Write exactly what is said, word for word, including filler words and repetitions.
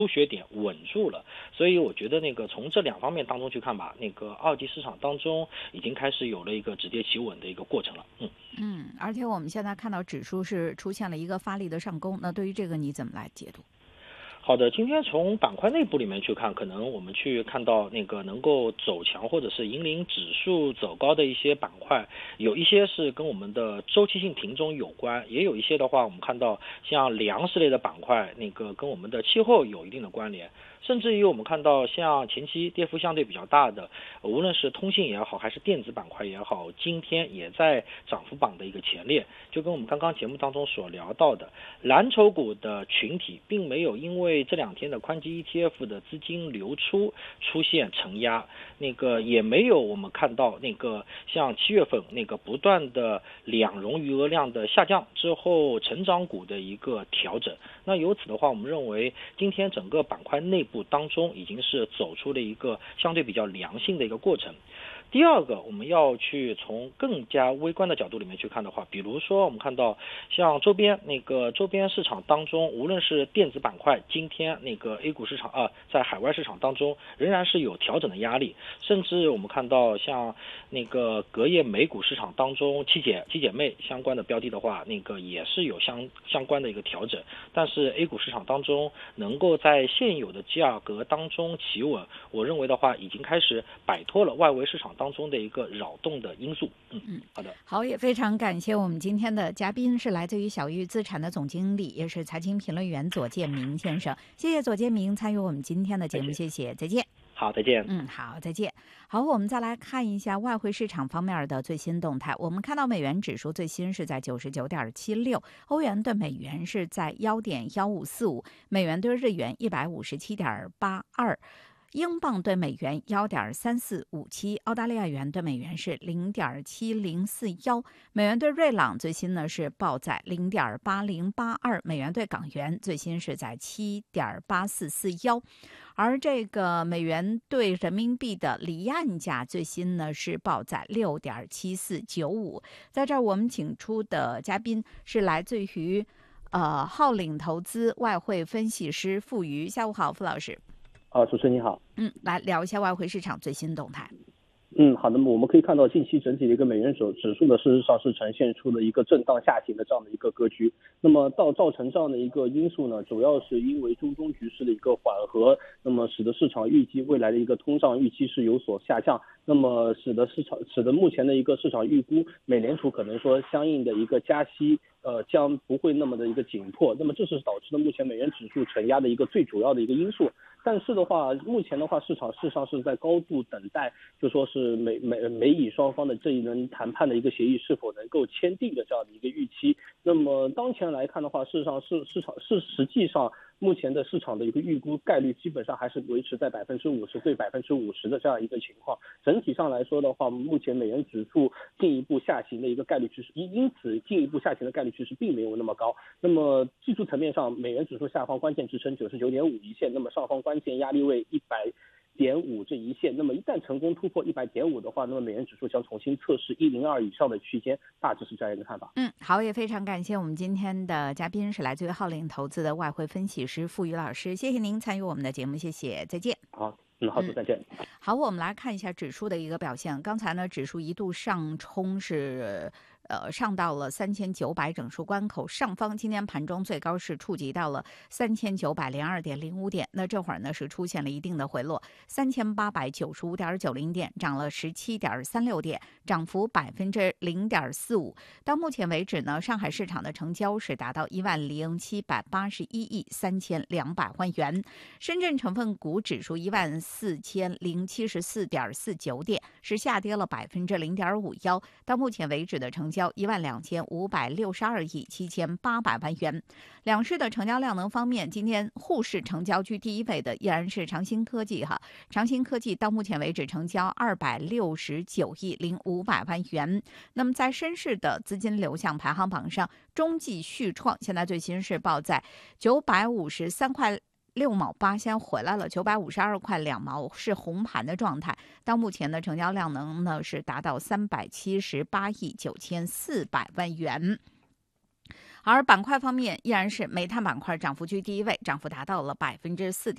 初学点稳住了，所以我觉得那个从这两方面当中去看吧，那个二级市场当中已经开始有了一个止跌企稳的一个过程了。嗯嗯，而且我们现在看到指数是出现了一个发力的上攻，那对于这个你怎么来解读？ 好的，今天从板块内部里面去看，可能我们去看到那个能够走强或者是引领指数走高的一些板块，有一些是跟我们的周期性品种有关，也有一些的话，我们看到像粮食类的板块，那个跟我们的气候有一定的关联。甚至于我们看到像前期跌幅相对比较大的，无论是通信也好，还是电子板块也好，今天也在涨幅榜的一个前列。就跟我们刚刚节目当中所聊到的，蓝筹股的群体并没有因为这两天的宽基 E T F 的资金流出出现承压，那个也没有我们看到那个像七月份那个不断的两融余额量的下降之后，成长股的一个调整。那由此的话，我们认为今天整个板块内部当中已经是走出了一个相对比较良性的一个过程。第二个，我们要去从更加微观的角度里面去看的话，比如说我们看到像周边那个周边市场当中，无论是电子板块，今天那个 A 股市场啊，在海外市场当中仍然是有调整的压力，甚至我们看到像那个隔夜美股市场当中，七姐七姐妹相关的标的的话，那个也是有相相关的一个调整，但是 A 股市场当中能够在现有的价格当中企稳，我认为的话已经开始摆脱了外围市场当中的一个扰动的因素。嗯嗯，好的， 好，也非常感谢我们今天的嘉宾是来自于小玉资产的总经理，也是财经评论员左建明先生。谢谢左建明参与我们今天的节目，谢谢，再见。 好，再见。 嗯，好，再见。好，我们再来看一下外汇市场方面的最新动态。我们看到美元指数最新是在九十九点七六，欧元对美元是在幺点幺五四五，美元对日元一百五十七点八二。英镑对美元幺点三四五七，澳大利亚元对美元是零点七零四幺，美元对瑞郎最新呢是报在零点八零八二，美元对港元最新是在七点八四四幺，而这个美元对人民币的离岸价最新呢是报在六点七四九五。在这儿我们请出的嘉宾是来自于呃浩领投资外汇分析师傅瑜，下午好，傅老师。 啊，主持人你好。 嗯，来聊一下外汇市场最新动态。 嗯，好的，那么我们可以看到近期整体的一个美元指指数呢，事实上是呈现出了一个震荡下行的这样的一个格局。那么造造成这样的一个因素呢，主要是因为中东局势的一个缓和，那么使得市场预计未来的一个通胀预期是有所下降，那么使得市场使得目前的一个市场预估美联储可能说相应的一个加息呃将不会那么的一个紧迫，那么这是导致了目前美元指数承压的一个最主要的一个因素。但是的话，目前的话，市场事实上是在高度等待，就说是美美美以双方的这一轮谈判的一个协议是否能够签订的这样的一个预期。那么当前来看的话，事实上是市场是实际上目前的市场的一个预估概率基本上还是维持在百分之五十对百分之五十的这样一个情况。整体上来说的话，目前美元指数进一步下行的一个概率趋势，因因此进一步下行的概率趋势并没有那么高。那么技术层面上，美元指数下方关键支撑九十九点五一线，那么上方关键压力位一百点五这一线，那么一旦成功突破一百点五的话，那么美元指数将重新测试一零二以上的区间，大致是这样一个看法。 嗯，好，也非常感谢我们今天的嘉宾是来自于浩领投资的外汇分析师傅瑜老师，谢谢您参与我们的节目，谢谢，再见。 好。嗯，好的，再见。 嗯、好，我们来看一下指数的一个表现。刚才呢，指数一度上冲是。呃，上到了三千九百整数关口上方，今天盘中最高是触及到了三千九百零二点零五点，那这会儿呢是出现了一定的回落，三千八百九十五点九零点，涨了十七点三六点，涨幅百分之零点四五。到目前为止呢，上海市场的成交是达到一万零七百八十一亿三千两百万元，深圳成分股指数一万四千零七十四点四九点，是下跌了百分之零点五幺。到目前为止的成交一万两千五百六十二亿七千八百万元。两市的成交量能方面，今天沪市成交居第一位的依然是长兴科技哈，长兴科技到目前为止成交二百六十九亿零五百万元。那么在深市的资金流向排行榜上，中继续创现在最新是报在九百五十三块六毛八，先回来了，九百五十二块两毛是红盘的状态。到目前的成交量能呢是达到三百七十八亿九千四百万元。 而板块方面依然是煤炭板块涨幅居第一位，涨幅达到了百分之四点。